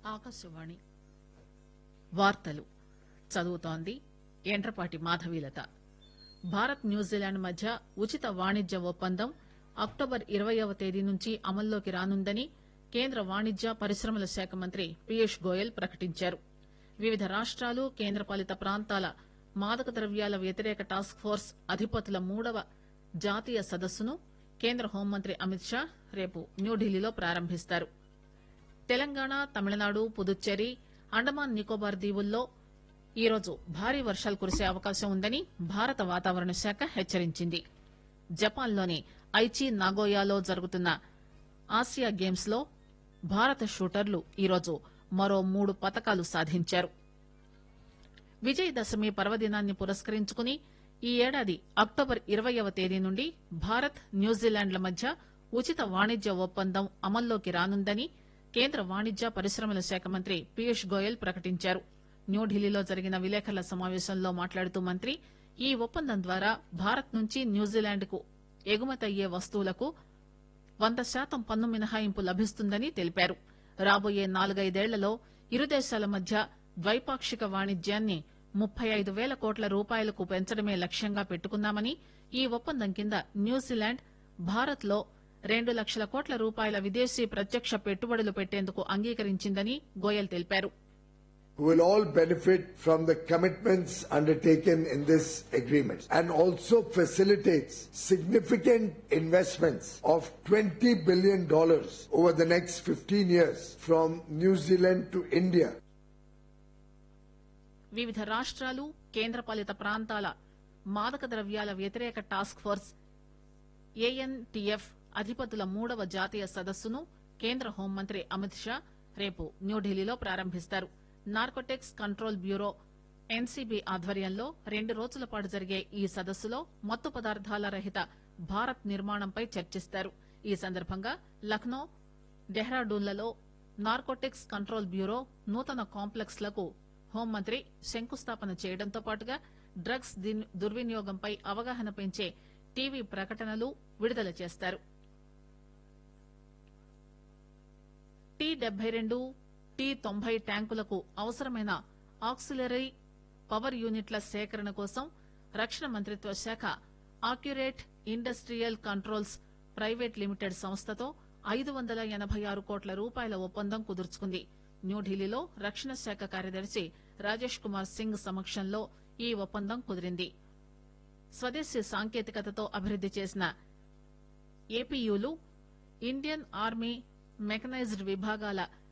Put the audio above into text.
ఆకాశవాణి వార్తలు చదువుతోంది ఎండ్రపాటి మాధవీలత. భారత్ న్యూజిలాండ్ మధ్య ఉచిత వాణిజ్య ఒప్పందం అక్టోబర్ 20వ తేదీ నుంచి అమల్లోకి రానుందని కేంద్ర వాణిజ్య పరిశ్రమల శాఖ మంత్రి పీయూష్ గోయల్ ప్రకటించారు. వివిధ రాష్టాలు కేంద్రపాలిత ప్రాంతాల మాదక ద్రవ్యాల వ్యతిరేక టాస్క్ ఫోర్స్ అధిపతుల 3వ జాతీయ సదస్సును కేంద్ర హోంమంత్రి అమిత్ షా రేపు న్యూఢిల్లీలో ప్రారంభిస్తారు. తెలంగాణ, తమిళనాడు, పుదుచ్చేరి, అండమాన్ నికోబార్ దీవుల్లో ఈరోజు భారీ వర్షాలు కురిసే అవకాశం ఉందని భారత వాతావరణ శాఖ హెచ్చరించింది. జపాన్లోని ఐచి నాగోయాలో జరుగుతున్న ఆసియా గేమ్స్ లో భారత షూటర్లు ఈరోజు మరో 3 పతకాలు సాధించారు. విజయదశమి పర్వదినాన్ని పురస్కరించుకుని ఈ ఏడాది అక్టోబర్ 20వ తేదీ నుండి భారత్ న్యూజిలాండ్ల మధ్య ఉచిత వాణిజ్య ఒప్పందం అమల్లోకి రానుందని కేంద్ర వాణిజ్య పరిశ్రమల శాఖ మంత్రి పీయూష్ గోయల్ ప్రకటించారు. న్యూఢిల్లీలో జరిగిన విలేకరుల సమావేశంలో మాట్లాడుతూ మంత్రి ఈ ఒప్పందం ద్వారా భారత్ నుంచి న్యూజిలాండ్ కు ఎగుమతయ్యే వస్తువులకు 100% పన్ను మినహాయింపు లభిస్తుందని తెలిపారు. రాబోయే 4-5 ఏళ్లలో ఇరు దేశాల మధ్య ద్వైపాక్షిక వాణిజ్యాన్ని 35,000 కోట్ల రూపాయలకు పెంచడమే లక్ష్యంగా పెట్టుకున్నామని, ఈ ఒప్పందం కింద న్యూజిలాండ్ భారత్ లో 2 లక్షల కోట్ల రూపాయల విదేశీ ప్రత్యక్ష పెట్టుబడులు పెట్టేందుకు అంగీకరించిందని గోయల్ తెలిపారు. We will all benefit from the commitments undertaken in this agreement and also facilitates significant investments of $20 billion over the next 15 years from New Zealand to India. వివిధ రాష్ట్రాలు కేంద్రపాలిత ప్రాంతాల మాదక ద్రవ్యాల వ్యతిరేక టాస్క్ ఫోర్స్ ANTF అధిపతుల 3వ జాతీయ సదస్సును కేంద్ర హోంమంత్రి అమిత్ షా రేపు న్యూఢిల్లీలో ప్రారంభిస్తారు. నార్కోటిక్స్ కంట్రోల్ బ్యూరో NCB ఆధ్వర్యంలో 2 రోజుల పాటు జరిగే ఈ సదస్సులో మత్తు పదార్థాల రహిత భారత్ నిర్మాణంపై చర్చిస్తారు. ఈ సందర్భంగా లక్నో, డెహ్రాడూన్లలో నార్కోటిక్స్ కంట్రోల్ బ్యూరో నూతన కాంప్లెక్స్ లకు హోంమంత్రి శంకుస్థాపన చేయడంతో పాటుగా డ్రగ్స్ దుర్వినియోగంపై అవగాహన పెంచే టీవీ ప్రకటనలు విడుదల చేస్తారు. T-72, T-90 ట్యాంకులకు అవసరమైన ఆక్సిలరీ పవర్ యూనిట్ల సేకరణ కోసం రక్షణ మంత్రిత్వ శాఖ accurate industrial controls private limited సంస్థతో 586 కోట్ల రూపాయల ఒప్పందం కుదుర్చుకుంది. న్యూఢిల్లీలో రక్షణ శాఖ కార్యదర్శి రాజేష్ కుమార్ సింగ్ సమక్షంలో ఈ ఒప్పందం కుదిరింది. స్వదేశీ సాంకేతికతతో అభివృద్ది చేసిన APUలు ఇండియన్ ఆర్మీ మెకనైజ్డ్ విభాగాల